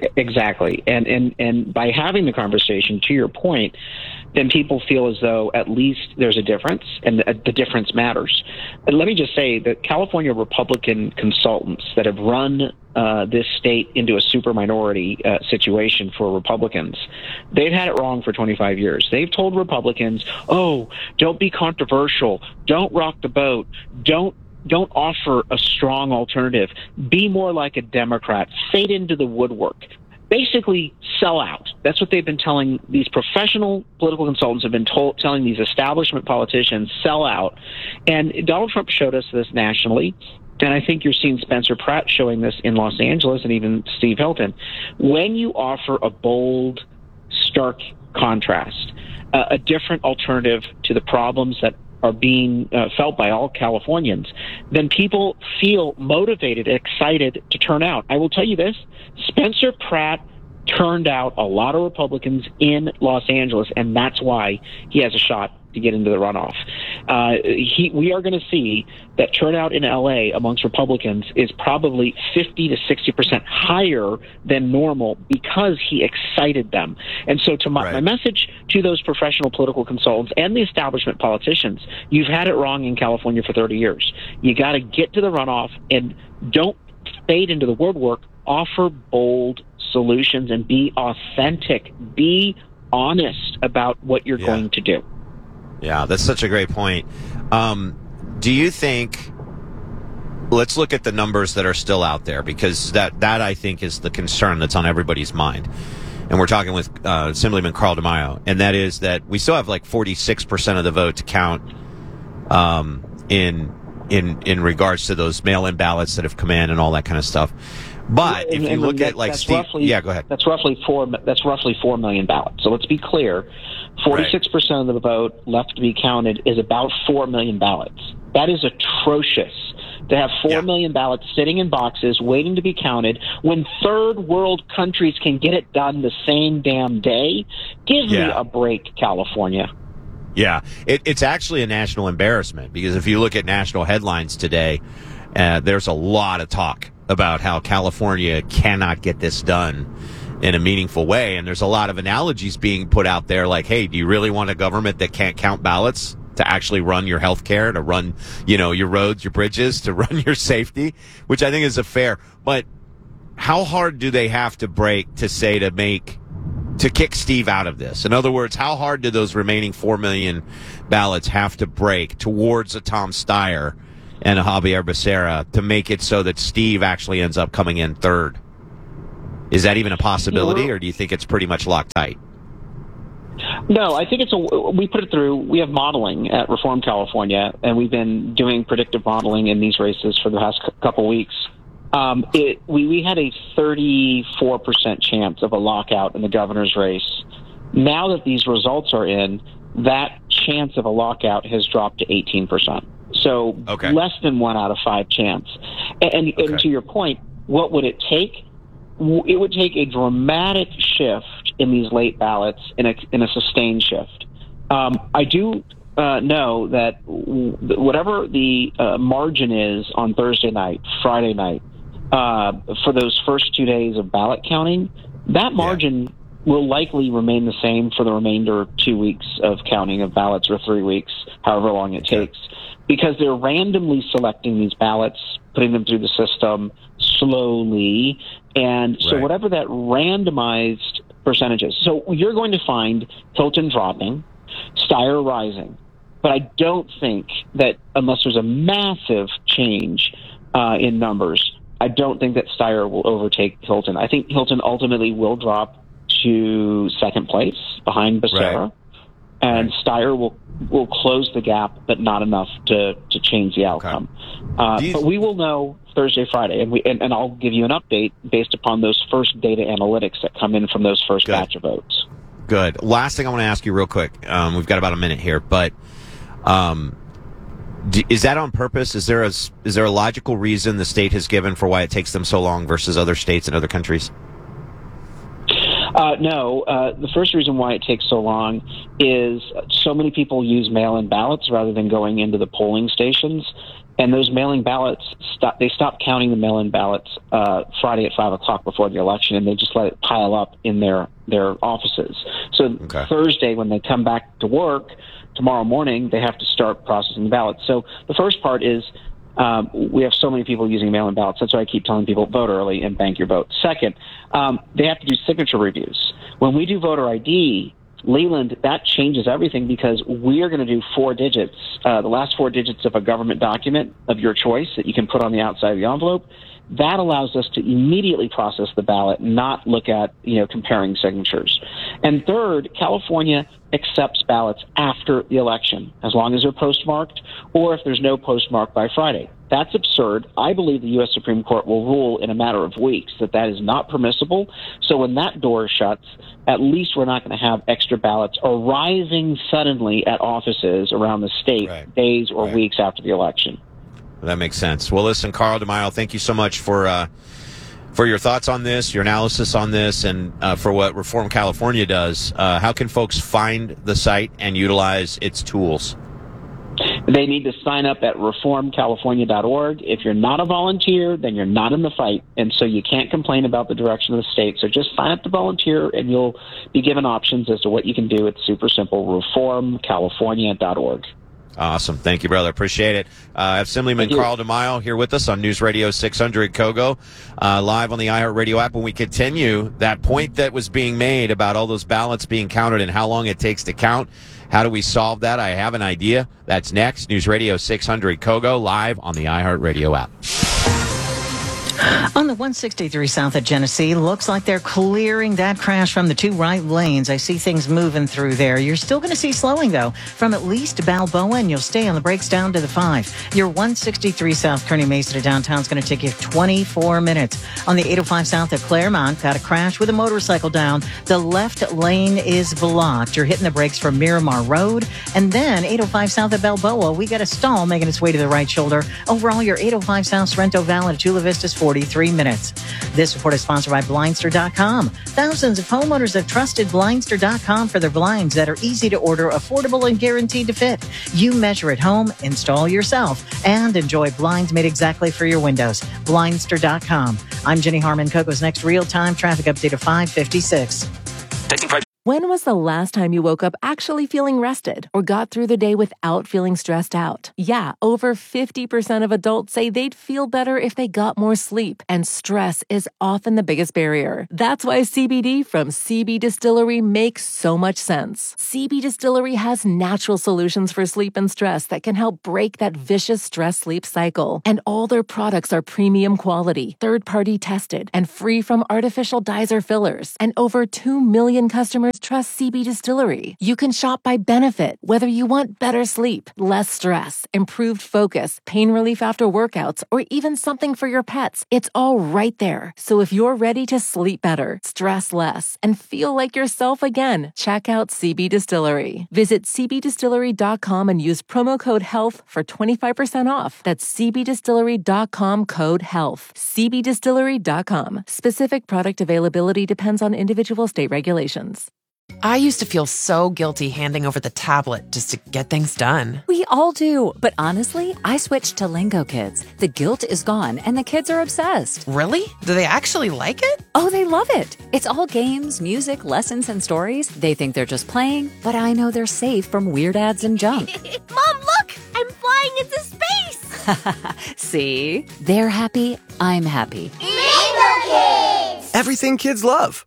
And by having the conversation, to your point, then people feel as though at least there's a difference, and the difference matters. And let me just say that California Republican consultants that have run this state into a super minority situation for Republicans, they've had it wrong for 25 years. They've told Republicans, oh, don't be controversial, don't rock the boat, don't offer a strong alternative, be more like a Democrat, fade into the woodwork. Basically, sell out. That's what they've been telling these professional political consultants have been telling these establishment politicians, sell out. And Donald Trump showed us this nationally. And I think you're seeing Spencer Pratt showing this in Los Angeles and even Steve Hilton. When you offer a bold, stark contrast, a different alternative to the problems that are being felt by all Californians, then people feel motivated, excited to turn out. I will tell you this, Spencer Pratt turned out a lot of Republicans in Los Angeles, and that's why he has a shot to get into the runoff. We are going to see that turnout in L.A. amongst Republicans is probably 50 to 60% higher than normal because he excited them. And so my message to those professional political consultants and the establishment politicians, you've had it wrong in California for 30 years. You got to get to the runoff and don't fade into the woodwork. Offer bold solutions and be authentic. Be honest about what you're going to do. Yeah, that's such a great point. Do you think, let's look at the numbers that are still out there, because that I think is the concern that's on everybody's mind. And we're talking with Assemblyman Carl DeMaio, and that is that we still have like 46% of the vote to count in regards to those mail-in ballots that have come in and all that kind of stuff. But if you look at like Steve, go ahead. That's roughly 4 million ballots. So let's be clear: 46% of the vote left to be counted is about 4 million ballots. That is atrocious. To have 4 million ballots sitting in boxes waiting to be counted when third world countries can get it done the same damn day. Give me a break, California. Yeah, it's actually a national embarrassment because if you look at national headlines today, there's a lot of talk about how California cannot get this done in a meaningful way. And there's a lot of analogies being put out there like, hey, do you really want a government that can't count ballots to actually run your health care, to run, your roads, your bridges, to run your safety, which I think is fair. But how hard do they have to break to kick Steve out of this? In other words, how hard do those remaining 4 million ballots have to break towards a Tom Steyer and a Javier Becerra to make it so that Steve actually ends up coming in third? Is that even a possibility, or do you think it's pretty much locked tight? No, I think we put it through. We have modeling at Reform California, and we've been doing predictive modeling in these races for the past couple weeks. We had a 34% chance of a lockout in the governor's race. Now that these results are in, that chance of a lockout has dropped to 18%. So less than 1 out of 5 chance. And to your point, what would it take? It would take a dramatic shift in these late ballots in a sustained shift. I do know that whatever the margin is on Thursday night, Friday night, for those first 2 days of ballot counting, that margin will likely remain the same for the remainder 2 weeks of counting of ballots, or 3 weeks, however long it takes, because they're randomly selecting these ballots, putting them through the system slowly. And so whatever that randomized percentage is. So you're going to find Hilton dropping, Steyer rising. But I don't think that unless there's a massive change in numbers, I don't think that Steyer will overtake Hilton. I think Hilton ultimately will drop to second place behind Becerra. And Steyer will close the gap, but not enough to change the outcome. But we will know Thursday, Friday, and I'll give you an update based upon those first data analytics that come in from those first batch of votes. Good. Last thing I want to ask you real quick. We've got about a minute here, but is that on purpose? Is there a logical reason the state has given for why it takes them so long versus other states and other countries? No. The first reason why it takes so long is so many people use mail-in ballots rather than going into the polling stations. And those mail-in ballots, they stopped counting the mail-in ballots Friday at 5 o'clock before the election, and they just let it pile up in their offices. So Thursday, when they come back to work, tomorrow morning, they have to start processing the ballots. So the first part is we have so many people using mail-in ballots. That's why I keep telling people, vote early and bank your vote. Second, they have to do signature reviews. When we do voter ID, Leland, that changes everything because we are going to do 4 digits, the last 4 digits of a government document of your choice that you can put on the outside of the envelope. That allows us to immediately process the ballot, not look at, comparing signatures. And third, California accepts ballots after the election, as long as they're postmarked or if there's no postmark by Friday. That's absurd. I believe the U.S. Supreme Court will rule in a matter of weeks that is not permissible. So when that door shuts, at least we're not going to have extra ballots arising suddenly at offices around the state days or weeks after the election. That makes sense. Well, listen, Carl DeMaio, thank you so much for your thoughts on this, your analysis on this, and for what Reform California does. How can folks find the site and utilize its tools? They need to sign up at reformcalifornia.org. If you're not a volunteer, then you're not in the fight, and so you can't complain about the direction of the state. So just sign up to volunteer, and you'll be given options as to what you can do. It's super simple, reformcalifornia.org. Awesome. Thank you, brother. Appreciate it. Assemblyman Carl DeMaio here with us on News Radio 600 Kogo, live on the iHeartRadio app. When we continue, that point that was being made about all those ballots being counted and how long it takes to count, how do we solve that? I have an idea. That's next. News Radio 600 Kogo, live on the iHeartRadio app. On the 163 south at Genesee, looks like they're clearing that crash from the two right lanes. I see things moving through there. You're still going to see slowing, though, from at least Balboa, and you'll stay on the brakes down to the 5. Your 163 south Kearny Mesa to downtown is going to take you 24 minutes. On the 805 south at Claremont, got a crash with a motorcycle down. The left lane is blocked. You're hitting the brakes from Miramar Road. And then 805 south at Balboa, we got a stall making its way to the right shoulder. Overall, your 805 south Sorrento Valley to Chula Vista is 43 minutes. This report is sponsored by Blindster.com. Thousands of homeowners have trusted Blindster.com for their blinds that are easy to order, affordable, and guaranteed to fit. You measure at home, install yourself, and enjoy blinds made exactly for your windows. Blindster.com. I'm Jenny Harmon. Coco's next real-time traffic update of 5:56. When was the last time you woke up actually feeling rested or got through the day without feeling stressed out? Yeah, over 50% of adults say they'd feel better if they got more sleep, and stress is often the biggest barrier. That's why CBD from CB Distillery makes so much sense. CB Distillery has natural solutions for sleep and stress that can help break that vicious stress-sleep cycle. And all their products are premium quality, third-party tested, and free from artificial dyes or fillers. And over 2 million customers trust CB Distillery. You can shop by benefit, whether you want better sleep, less stress, improved focus, pain relief after workouts, or even something for your pets. It's all right there. So if you're ready to sleep better, stress less, and feel like yourself again, check out CB Distillery. Visit cbdistillery.com and use promo code HEALTH for 25% off. That's cbdistillery.com code HEALTH. cbdistillery.com. Specific product availability depends on individual state regulations. I used to feel so guilty handing over the tablet just to get things done. We all do, but honestly, I switched to Lingo Kids. The guilt is gone, and the kids are obsessed. Really? Do they actually like it? Oh, they love it. It's all games, music, lessons, and stories. They think they're just playing, but I know they're safe from weird ads and junk. Mom, look! I'm flying into space! See? They're happy, I'm happy. Lingo Kids! Everything kids love.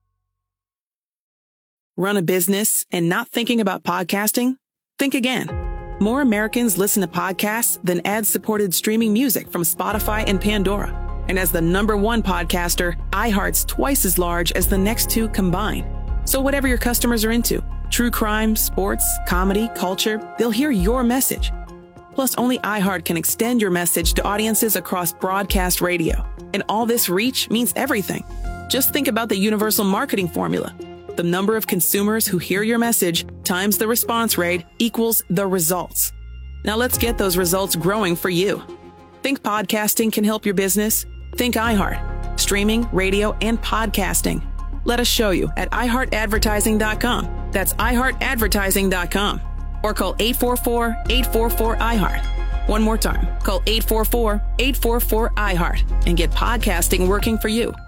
Run a business and not thinking about podcasting? Think again. More Americans listen to podcasts than ad-supported streaming music from Spotify and Pandora. And as the #1 podcaster, iHeart's twice as large as the next two combined. So whatever your customers are into, true crime, sports, comedy, culture, they'll hear your message. Plus, only iHeart can extend your message to audiences across broadcast radio. And all this reach means everything. Just think about the universal marketing formula. The number of consumers who hear your message times the response rate equals the results. Now let's get those results growing for you. Think podcasting can help your business? Think iHeart. Streaming, radio, and podcasting. Let us show you at iHeartAdvertising.com. That's iHeartAdvertising.com. Or call 844-844-iHeart. One more time. Call 844-844-iHeart and get podcasting working for you.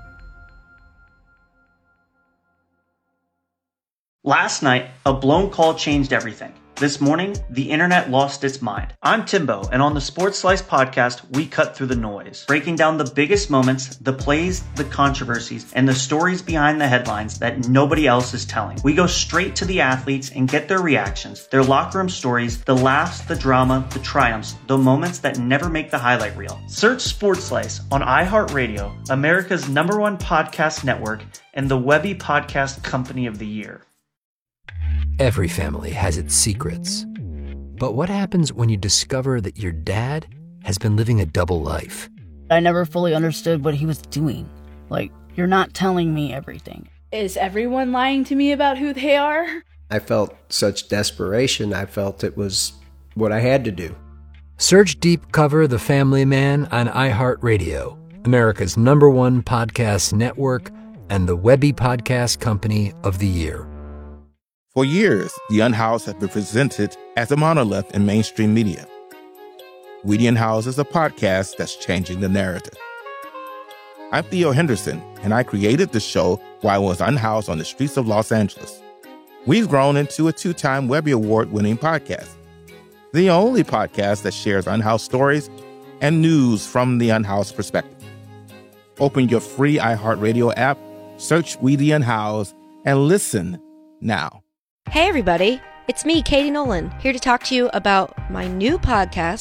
Last night, a blown call changed everything. This morning, the internet lost its mind. I'm Timbo, and on the Sports Slice podcast, we cut through the noise, breaking down the biggest moments, the plays, the controversies, and the stories behind the headlines that nobody else is telling. We go straight to the athletes and get their reactions, their locker room stories, the laughs, the drama, the triumphs, the moments that never make the highlight reel. Search Sports Slice on iHeartRadio, America's #1 podcast network, and the Webby Podcast Company of the Year. Every family has its secrets. But what happens when you discover that your dad has been living a double life? I never fully understood what he was doing. Like, you're not telling me everything. Is everyone lying to me about who they are? I felt such desperation. I felt it was what I had to do. Search Deep Cover The Family Man on iHeartRadio, America's #1 podcast network, and the Webby Podcast Company of the Year. For years, The Unhoused has been presented as a monolith in mainstream media. We The Unhoused is a podcast that's changing the narrative. I'm Theo Henderson, and I created the show while I was unhoused on the streets of Los Angeles. We've grown into a 2-time Webby Award-winning podcast, the only podcast that shares unhoused stories and news from the unhoused perspective. Open your free iHeartRadio app, search We The Unhoused, and listen now. Hey everybody, it's me, Katie Nolan, here to talk to you about my new podcast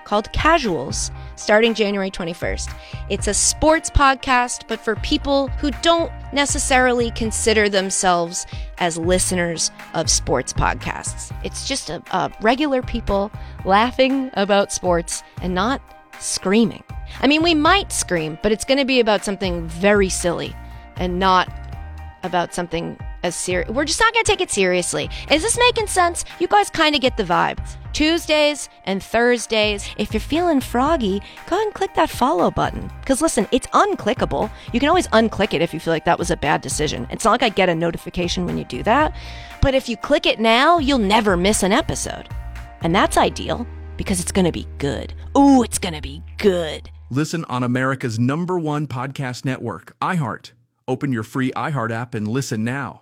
called Casuals, starting January 21st. It's a sports podcast, but for people who don't necessarily consider themselves as listeners of sports podcasts. It's just a regular people laughing about sports and not screaming. I mean, we might scream, but it's going to be about something very silly and not about something as serious. We're just not going to take it seriously. Is this making sense? You guys kind of get the vibe. Tuesdays and Thursdays. If you're feeling froggy, go ahead and click that follow button. Because listen, it's unclickable. You can always unclick it if you feel like that was a bad decision. It's not like I get a notification when you do that. But if you click it now, you'll never miss an episode. And that's ideal because it's going to be good. Ooh, it's going to be good. Listen on America's #1 podcast network, iHeart. Open your free iHeart app and listen now.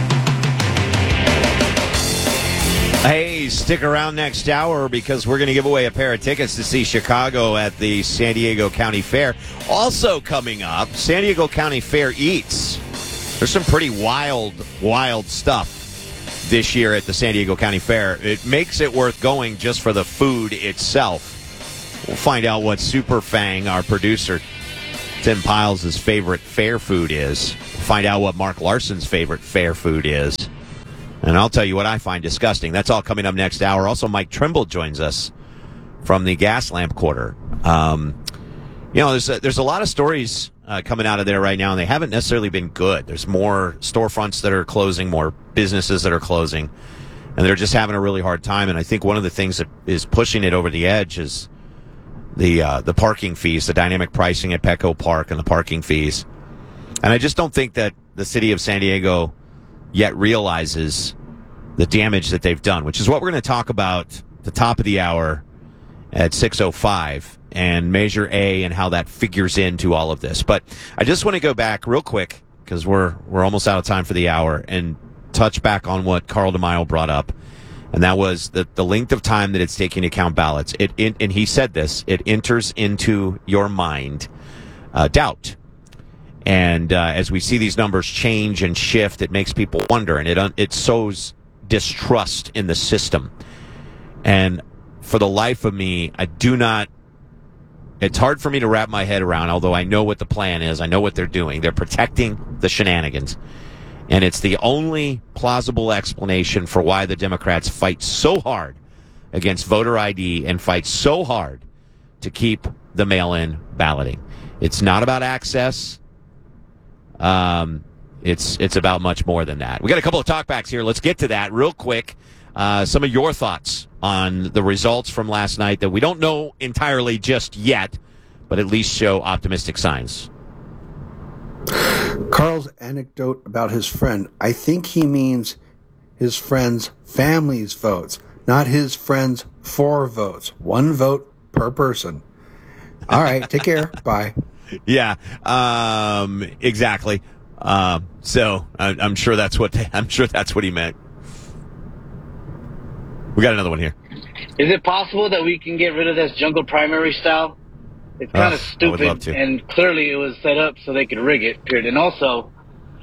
Hey, stick around next hour because we're going to give away a pair of tickets to see Chicago at the San Diego County Fair. Also coming up, San Diego County Fair Eats. There's some pretty wild stuff this year at the San Diego County Fair. It makes it worth going just for the food itself. We'll find out what Super Fang, our producer, Tim Piles' favorite fair food is. Find out what Mark Larson's favorite fair food is. And I'll tell you what I find disgusting. That's all coming up next hour. Also, Mike Trimble joins us from the Gas Lamp Quarter. There's a lot of stories coming out of there right now, and they haven't necessarily been good. There's more storefronts that are closing, more businesses that are closing, and they're just having a really hard time. And I think one of the things that is pushing it over the edge is the parking fees, the dynamic pricing at Petco Park and the parking fees. And I just don't think that the city of San Diego yet realizes the damage that they've done, which is what we're going to talk about at the top of the hour at 6:05 and Measure A and how that figures into all of this. But I just want to go back real quick because we're almost out of time for the hour and touch back on what Carl DeMaio brought up. And that was the length of time that it's taking to count ballots. And he said this, it enters into your mind doubt. And as we see these numbers change and shift, it makes people wonder, and it sows distrust in the system. And for the life of me, it's hard for me to wrap my head around, although I know what the plan is. I know what they're doing. They're protecting the shenanigans. And it's the only plausible explanation for why the Democrats fight so hard against voter ID and fight so hard to keep the mail-in balloting. It's not about access. It's about much more than that. We got a couple of talkbacks here. Let's get to that real quick. Some of your thoughts on the results from last night that we don't know entirely just yet, but at least show optimistic signs. Carl's anecdote about his friend, I think he means his friend's family's votes, not his friend's 4 votes. 1 vote per person. All right, take care. Bye. Yeah, exactly. So I'm sure that's what he meant. We got another one here. Is it possible that we can get rid of this jungle primary style? It's kind of stupid, and clearly it was set up so they could rig it, period. And also,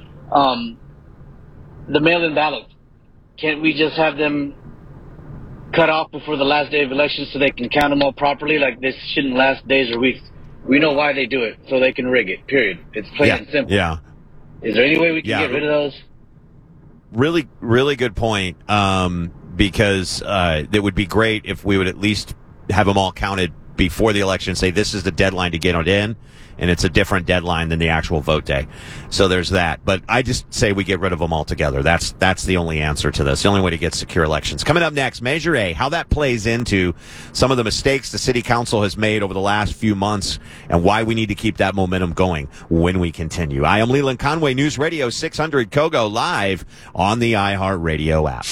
the mail-in ballots. Can't we just have them cut off before the last day of elections so they can count them all properly? Like, this shouldn't last days or weeks. We know why they do it, so they can rig it, period. It's plain and simple. Yeah. Is there any way we can get rid of those? Really, really good point, because it would be great if we would at least have them all counted before the election, say this is the deadline to get it in, and it's a different deadline than the actual vote day. So there's that. But I just say we get rid of them altogether. That's the only answer to this, the only way to get secure elections. Coming up next, Measure A, how that plays into some of the mistakes the city council has made over the last few months and why we need to keep that momentum going when we continue. I am Leland Conway, News Radio 600 KOGO, live on the iHeartRadio app.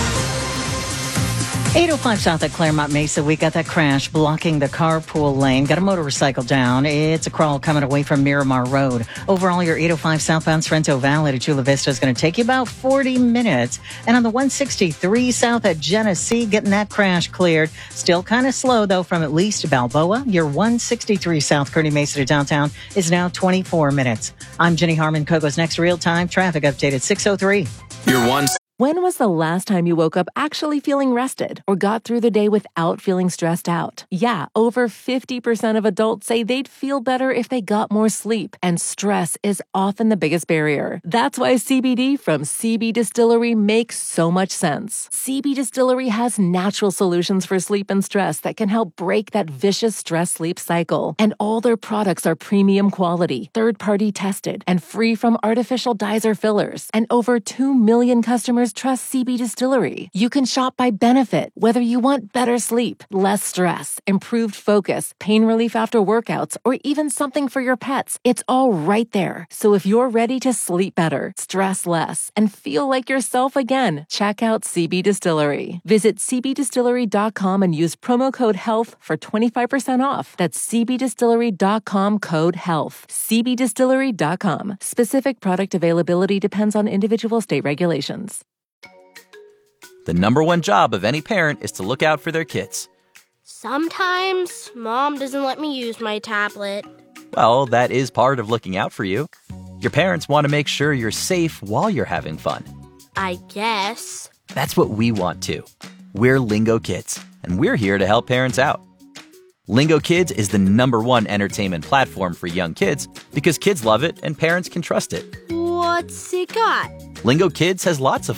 805 South at Claremont Mesa, we got that crash blocking the carpool lane. Got a motorcycle down. It's a crawl coming away from Miramar Road. Overall, your 805 southbound Sorrento Valley to Chula Vista is going to take you about 40 minutes. And on the 163 South at Genesee, getting that crash cleared. Still kind of slow, though, from at least Balboa. Your 163 South Kearny Mesa to downtown is now 24 minutes. I'm Jenny Harmon, KOGO's next real-time traffic update at 6:03. Your one. When was the last time you woke up actually feeling rested or got through the day without feeling stressed out? Yeah, over 50% of adults say they'd feel better if they got more sleep, and stress is often the biggest barrier. That's why CBD from CB Distillery makes so much sense. CB Distillery has natural solutions for sleep and stress that can help break that vicious stress-sleep cycle. And all their products are premium quality, third-party tested, and free from artificial dyes or fillers. And over 2 million customers trust CB Distillery. You can shop by benefit, whether you want better sleep, less stress, improved focus, pain relief after workouts, or even something for your pets. It's all right there. So if you're ready to sleep better, stress less, and feel like yourself again, check out CB Distillery. Visit cbdistillery.com and use promo code HEALTH for 25% off. That's cbdistillery.com, code HEALTH. cbdistillery.com. Specific product availability depends on individual state regulations. The number one job of any parent is to look out for their kids. Sometimes Mom doesn't let me use my tablet. Well, that is part of looking out for you. Your parents want to make sure you're safe while you're having fun. I guess. That's what we want too. We're Lingo Kids, and we're here to help parents out. Lingo Kids is the number one entertainment platform for young kids because kids love it and parents can trust it. What's it got? Lingo Kids has lots of